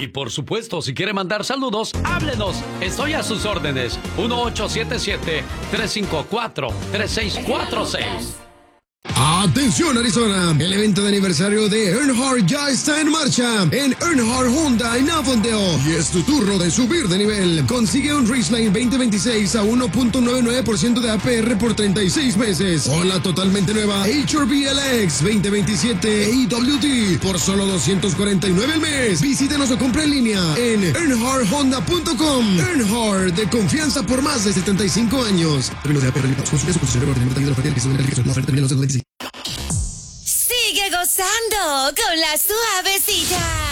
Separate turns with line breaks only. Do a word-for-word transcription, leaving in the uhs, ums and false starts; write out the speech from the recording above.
Y por supuesto, si quiere mandar saludos, háblenos. Estoy a sus órdenes. uno ocho siete siete, tres cinco cuatro, tres seis cuatro seis.
Atención Arizona, el evento de aniversario de Earnhardt ya está en marcha en Earnhardt Honda en Avondale y es tu turno de subir de nivel. Consigue un Ridgeline veinte veintiséis a uno punto noventa y nueve por ciento de A P R por treinta y seis meses o la totalmente nueva H R V L X veinte veintisiete E W D por solo doscientos cuarenta y nueve al mes. Visítenos o compra en línea en earnhardt honda punto com. Earnhardt, de confianza por más de setenta y cinco años. Términos de A P R limitados. Consulte su posición de orden de la oferta que se en la aplicación. La oferta termina en los
Sigue gozando con la suavecita.